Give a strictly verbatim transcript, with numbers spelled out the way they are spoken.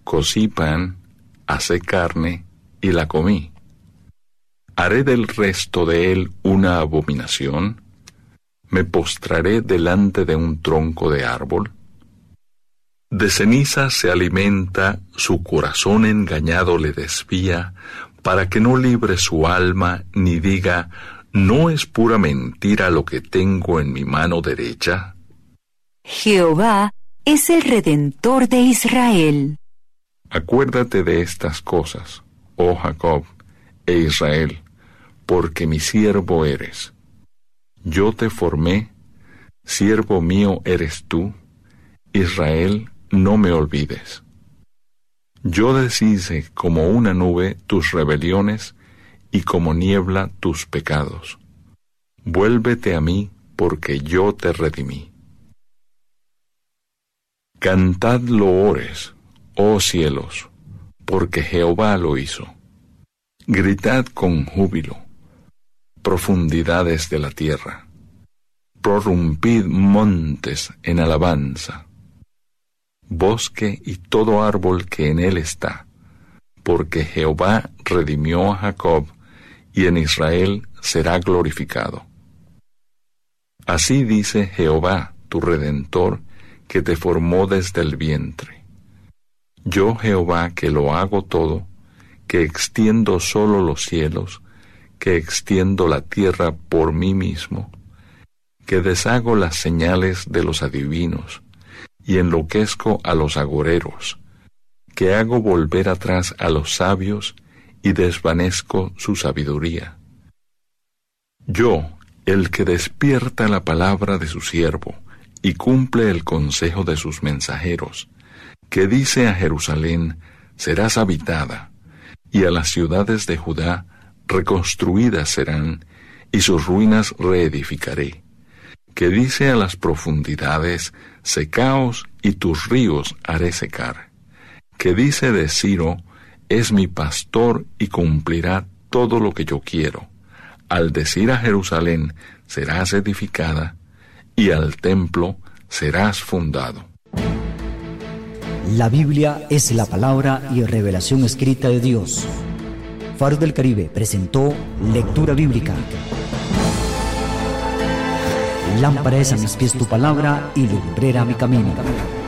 cocí pan, asé carne y la comí. ¿Haré del resto de él una abominación? ¿Me postraré delante de un tronco de árbol? De ceniza se alimenta, su corazón engañado le desvía, para que no libre su alma, ni diga, ¿no es pura mentira lo que tengo en mi mano derecha? Jehová es el Redentor de Israel. Acuérdate de estas cosas, oh Jacob e Israel, porque mi siervo eres. Yo te formé, siervo mío eres tú, Israel, no me olvides. Yo deshice como una nube tus rebeliones y como niebla tus pecados. Vuélvete a mí, porque yo te redimí. Cantad loores, oh cielos, porque Jehová lo hizo. Gritad con júbilo, profundidades de la tierra. Prorrumpid montes en alabanza. Bosque y todo árbol que en él está, porque Jehová redimió a Jacob, y en Israel será glorificado. Así dice Jehová, tu Redentor, que te formó desde el vientre. Yo Jehová, que lo hago todo, que extiendo solo los cielos, que extiendo la tierra por mí mismo, que deshago las señales de los adivinos, y enloquezco a los agoreros, que hago volver atrás a los sabios, y desvanezco su sabiduría. Yo, el que despierta la palabra de su siervo, y cumple el consejo de sus mensajeros, que dice a Jerusalén, serás habitada, y a las ciudades de Judá, reconstruidas serán, y sus ruinas reedificaré, que dice a las profundidades, secaos, y tus ríos haré secar, que dice de Ciro, es mi pastor y cumplirá todo lo que yo quiero. Al decir a Jerusalén, serás edificada, y al templo serás fundado. La Biblia es la palabra y revelación escrita de Dios. Faro del Caribe presentó Lectura Bíblica. Lámpara es a mis pies tu palabra y lumbrera mi camino.